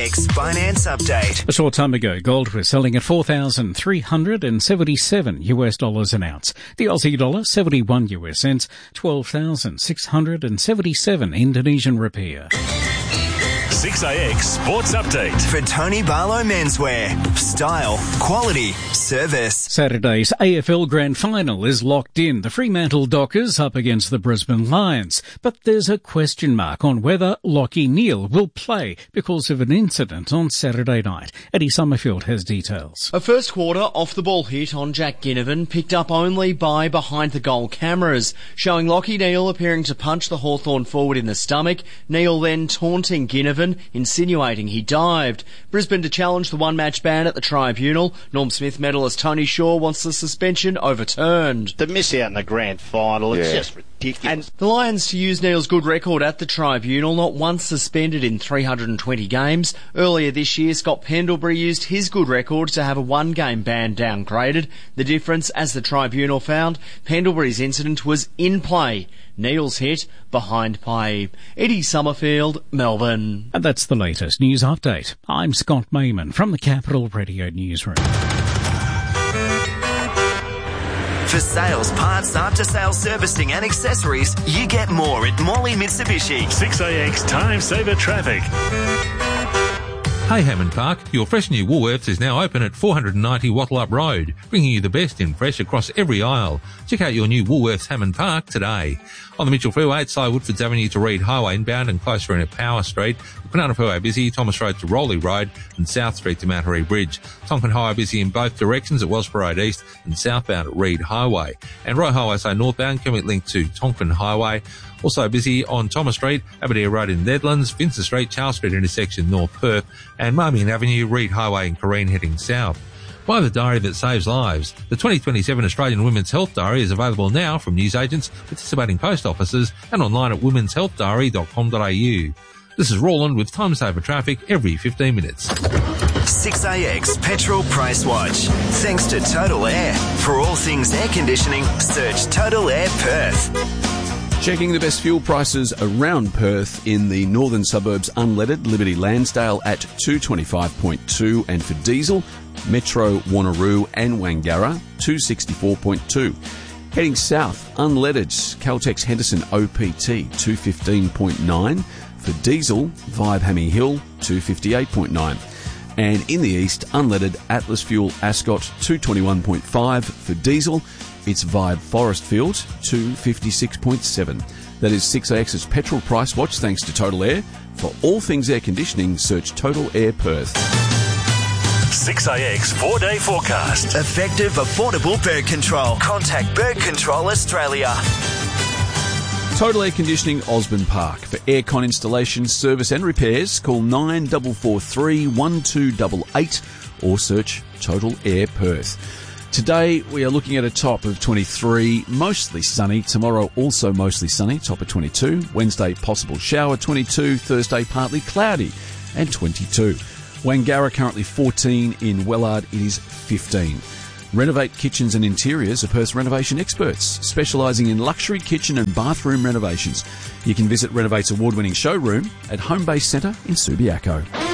6AX Finance Update. A short time ago, gold was selling at $4,377 an ounce. The Aussie dollar, 71 US cents, 12,677 Indonesian rupiah. 6AX Sports Update. For Tony Barlow Menswear. Style, quality, service. Saturday's AFL Grand Final is locked in. The Fremantle Dockers up against the Brisbane Lions. But there's a question mark on whether Lachie Neale will play because of an incident on Saturday night. Eddie Summerfield has details. A first quarter off-the-ball hit on Jack Ginnivan, picked up only by behind-the-goal cameras, showing Lachie Neale appearing to punch the Hawthorn forward in the stomach, Neale then taunting Ginnivan, insinuating he dived. Brisbane to challenge the one-match ban at the tribunal. Norm Smith medalist Tony Shaw wants the suspension overturned. To miss out in the grand final, it's just ridiculous. And the Lions to use Neale's good record at the tribunal, not once suspended in 320 games. Earlier this year, Scott Pendlebury used his good record to have a one-game ban downgraded. The difference, as the tribunal found, Pendlebury's incident was in play. Neale's hit behind play. Eddie Summerfield, Melbourne. And that's the latest news update. I'm Scott Mayman from the Capital Radio Newsroom. For sales, parts, after-sales servicing and accessories, you get more at Morley Mitsubishi. 6AX Time Saver Traffic. Hey Hammond Park, your fresh new Woolworths is now open at 490 Wattleup Road, bringing you the best in fresh across every aisle. Check out your new Woolworths Hammond Park today. On the Mitchell Freeway, it's Woodfords Avenue to Reid Highway inbound and closer in at Power Street. The Kwinana Freeway busy, Thomas Road to Rowley Road and South Street to Mattery Bridge. Tonkin Highway busy in both directions at Wellsborough Road East and southbound at Reid Highway. And Roy Highway so northbound, Kenwick Link to Tonkin Highway. Also busy on Thomas Street, Aberdeen Road in Nedlands, Vincent Street, Charles Street intersection North Perth, and Marmion Avenue, Reid Highway in Corrine heading south. Buy the diary that saves lives. The 2027 Australian Women's Health Diary is available now from newsagents, participating post offices, and online at womenshealthdiary.com.au. This is Roland with Time Saver Traffic every 15 minutes. 6AX Petrol Price Watch. Thanks to Total Air. For all things air conditioning, search Total Air Perth. Checking the best fuel prices around Perth in the northern suburbs unleaded, Liberty Lansdale at 225.2, and for diesel, Metro Wanneroo and Wangara 264.2. Heading south, unleaded, Caltex Henderson OPT 215.9, for diesel, Vibe Hammy Hill 258.9. And in the east, unleaded Atlas Fuel Ascot 221.5, for diesel, it's Vibe Forestfield 256.7. That is 6AX's Petrol Price Watch, thanks to Total Air. For all things air conditioning, search Total Air Perth. 6AX 4-day forecast. Effective, affordable bird control. Contact Bird Control Australia. Total Air Conditioning, Osborne Park. For aircon installation, service and repairs, call 9443 1288 or search Total Air Perth. Today, we are looking at a top of 23, mostly sunny. Tomorrow, also mostly sunny, top of 22. Wednesday, possible shower, 22. Thursday, partly cloudy, and 22. Wangara, currently 14. In Wellard, it is 15. Renovate Kitchens and Interiors are Perth's renovation experts, specialising in luxury kitchen and bathroom renovations. You can visit Renovate's award-winning showroom at Homebase Centre in Subiaco.